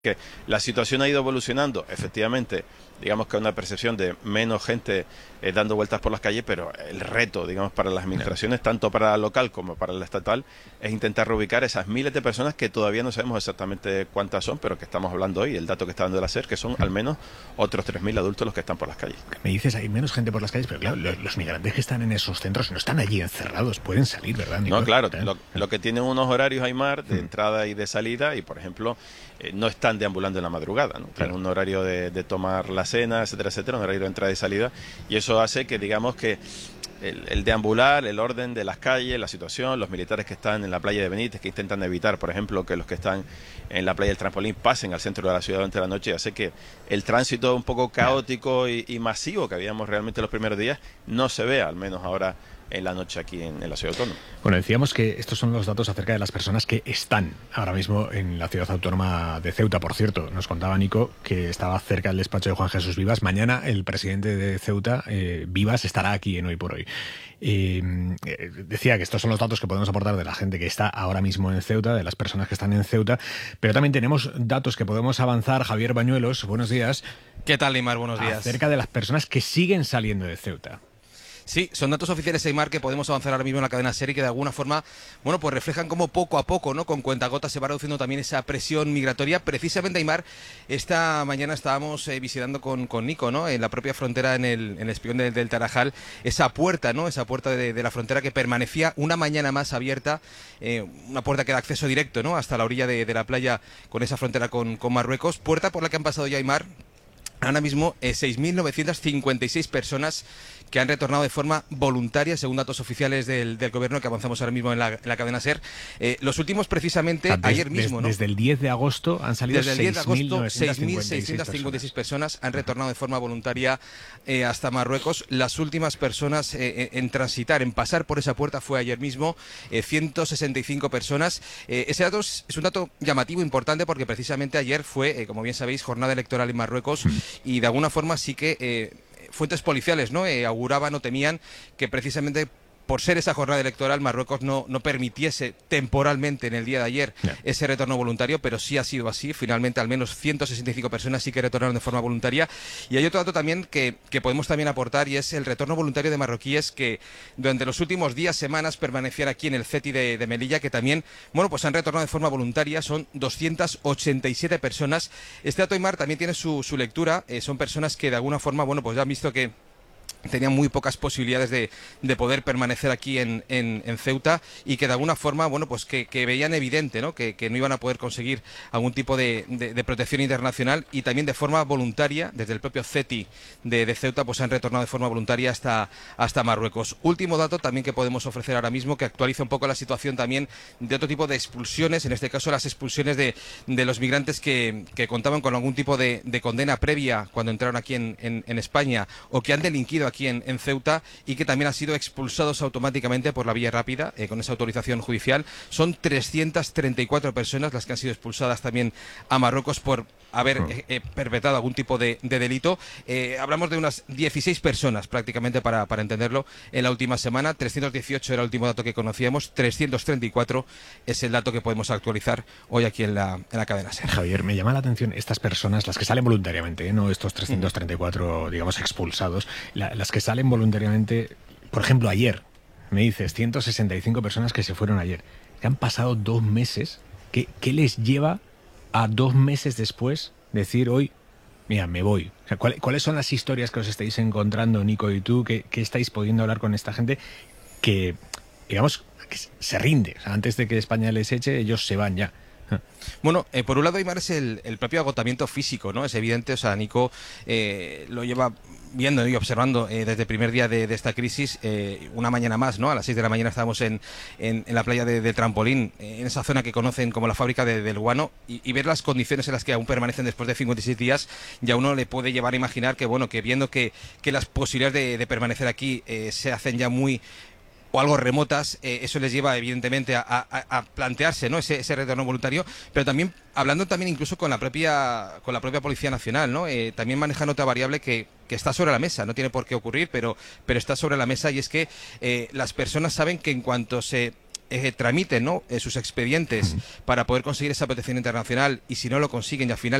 Que la situación ha ido evolucionando, efectivamente, digamos que hay una percepción de menos gente dando vueltas por las calles, pero el reto, digamos, para las administraciones, tanto para la local como para la estatal, es intentar reubicar esas miles de personas que todavía no sabemos exactamente cuántas son, pero que estamos hablando hoy, el dato que está dando el SER, que son al menos otros 3.000 adultos los que están por las calles. Me dices, hay menos gente por las calles, pero claro, los migrantes que están en esos centros no están allí encerrados, pueden salir, ¿verdad, Nico? No, claro, lo que tienen unos horarios, Aymar, de entrada y de salida, y por ejemplo, no están deambulando en la madrugada, ¿no? Tienen un horario de tomar la cena, etcétera, etcétera, un horario de entrada y salida, y eso hace que, digamos que el deambular, el orden de las calles, la situación, los militares que están en la playa de Benítez, que intentan evitar, por ejemplo, que los que están en la playa del Trampolín pasen al centro de la ciudad durante la noche, hace que el tránsito un poco caótico y masivo que habíamos realmente los primeros días no se vea, al menos ahora en la noche aquí en la ciudad autónoma. Bueno, decíamos que estos son los datos acerca de las personas que están ahora mismo en la ciudad autónoma de Ceuta. Por cierto, nos contaba Nico que estaba cerca del despacho de Juan Jesús Vivas. Mañana el presidente de Ceuta, Vivas, estará aquí en Hoy por Hoy. Decía que estos son los datos que podemos aportar de la gente que está ahora mismo en Ceuta, de las personas que están en Ceuta, pero también tenemos datos que podemos avanzar. Javier Bañuelos, buenos días. ¿Qué tal, Aymar? Buenos días. Acerca de las personas que siguen saliendo de Ceuta. Sí, son datos oficiales, Aymar, que podemos avanzar ahora mismo en la cadena SER y que de alguna forma, bueno, pues reflejan cómo poco a poco, ¿no? Con cuentagotas se va reduciendo también esa presión migratoria. Precisamente, Aymar, esta mañana estábamos visitando con Nico, ¿no? En la propia frontera, en el espigón del Tarajal, esa puerta, ¿no? Esa puerta de la frontera que permanecía una mañana más abierta, una puerta que da acceso directo, ¿no? Hasta la orilla de la playa con esa frontera con Marruecos. Puerta por la que han pasado ya, Aymar, ahora mismo 6.956 personas que han retornado de forma voluntaria, según datos oficiales del gobierno que avanzamos ahora mismo en la cadena SER. Los últimos, precisamente, o sea, ayer mismo, ¿no? Desde el 10 de agosto han salido 6.656 personas han retornado de forma voluntaria hasta Marruecos. Las últimas personas en transitar, en pasar por esa puerta fue ayer mismo, 165 personas. Ese dato es un dato llamativo, importante, porque precisamente ayer fue, como bien sabéis, jornada electoral en Marruecos y de alguna forma sí que fuentes policiales, ¿no? Auguraban o temían que precisamente por ser esa jornada electoral, Marruecos no permitiese temporalmente en el día de ayer ese retorno voluntario, pero sí ha sido así. Finalmente, al menos 165 personas sí que retornaron de forma voluntaria. Y hay otro dato también que podemos también aportar, y es el retorno voluntario de marroquíes que durante los últimos días, semanas, permanecían aquí en el CETI de Melilla, que también, bueno, pues han retornado de forma voluntaria. Son 287 personas. Este dato, Aymar, también tiene su lectura. Son personas que de alguna forma, bueno, pues ya han visto que tenían muy pocas posibilidades de poder permanecer aquí en Ceuta y que de alguna forma, bueno, pues que veían evidente, ¿no? Que no iban a poder conseguir algún tipo de protección internacional, y también de forma voluntaria, desde el propio CETI de Ceuta, pues han retornado de forma voluntaria hasta Marruecos. Último dato también que podemos ofrecer ahora mismo, que actualiza un poco la situación también de otro tipo de expulsiones, en este caso las expulsiones de los migrantes que contaban con algún tipo de condena previa cuando entraron aquí en España, o que han delinquido aquí en Ceuta y que también han sido expulsados automáticamente por la vía rápida, con esa autorización judicial. Son 334 personas las que han sido expulsadas también a Marruecos por haber perpetrado algún tipo de delito. Hablamos de unas 16 personas prácticamente para entenderlo en la última semana. 318 era el último dato que conocíamos, 334 es el dato que podemos actualizar hoy aquí en la cadena SER. Javier, me llama la atención estas personas, las que salen voluntariamente, no estos 334, digamos, expulsados, las que salen voluntariamente. Por ejemplo, ayer, me dices, 165 personas que se fueron ayer. Que han pasado 2 meses. ¿Qué les lleva a 2 meses después decir hoy, mira, me voy? O sea, ¿cuáles son las historias que os estáis encontrando, Nico y tú? ¿Qué estáis pudiendo hablar con esta gente que, digamos, que se rinde? O sea, antes de que España les eche, ellos se van ya. Bueno, por un lado, Aymar, es el propio agotamiento físico, ¿no? Es evidente, o sea, Nico lo lleva viendo y observando desde el primer día de esta crisis. Una mañana más, ¿no? A las 6 de la mañana estábamos en la playa de Trampolín, en esa zona que conocen como la fábrica del guano, y ver las condiciones en las que aún permanecen después de 56 días, ya uno le puede llevar a imaginar que, bueno, que viendo que las posibilidades de permanecer aquí se hacen ya muy o algo remotas, eso les lleva evidentemente a plantearse, ¿no? ese retorno voluntario, pero también hablando también incluso con la propia Policía Nacional, ¿no? También manejan otra variable que está sobre la mesa, no tiene por qué ocurrir, pero está sobre la mesa, y es que las personas saben que en cuanto se tramiten, ¿no?, sus expedientes para poder conseguir esa protección internacional, y si no lo consiguen y al final